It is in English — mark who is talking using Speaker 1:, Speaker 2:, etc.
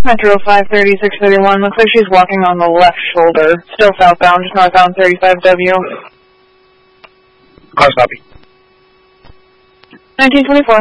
Speaker 1: Metro 530, 631. Looks like she's walking on the left shoulder. Still southbound, just northbound 35W.
Speaker 2: Cars copy.
Speaker 1: 1924.